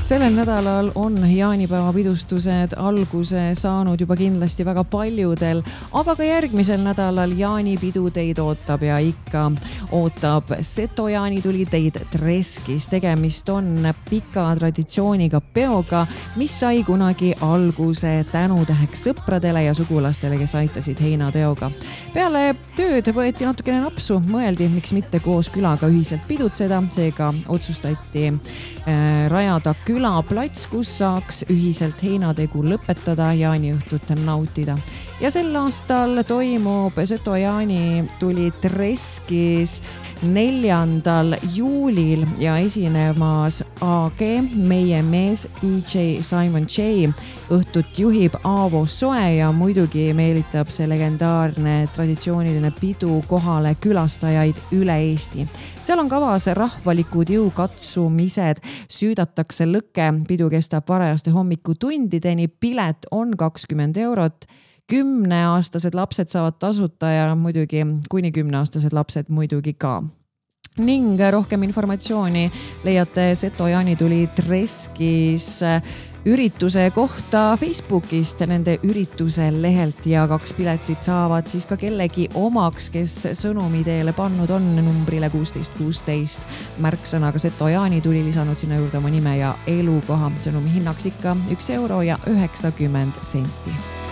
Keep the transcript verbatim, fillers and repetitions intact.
Sellel nädalal on jaanipäeva pidustused alguse saanud juba kindlasti väga paljudel, aga ka järgmisel nädalal jaanipidu teid ootab ja ikka ootab Seto jaanituli teid Treskis. Tegemist on pika traditsiooniga peoga, mis sai kunagi alguse tänutäheks sõpradele ja sugulastele, kes aitasid heinateoga. Peale tööd võeti natukene napsu, mõeldi, miks mitte koos külaga ühiselt pidutseda, seega otsustati äh, rajada külaplats, kus saaks ühiselt heinategu lõpetada, jaaniõhtut nautida. Ja sel aastal toimub Seto jaanituli Treskis neljandal juulil ja esinemas A G, meie mees D J Simon J. Õhtut juhib Aavo Soe ja muidugi meelitab see legendaarne traditsiooniline pidu kohale külastajaid üle Eesti. Seal on kavas rahvalikud jõukatsumised, süüdatakse lõke, pidu kestab varajaste hommikutundideni, pilet on kakskümmend eurot, kümneaastased lapsed saavad tasuta ja muidugi kuni kümneaastased lapsed muidugi ka. Ning rohkem informatsiooni leiate Seto jaanituli Treskis ürituse kohta Facebookist nende ürituse lehelt ja kaks piletit saavad siis ka kellegi omaks, kes sõnumi teele pannud on numbrile kuusteist kuusteist märksõnaga Seto jaanituli, lisanud sinna juurde oma nime ja elukoha. Sõnumi hinnaks ikka üks euro ja üheksakümmend senti.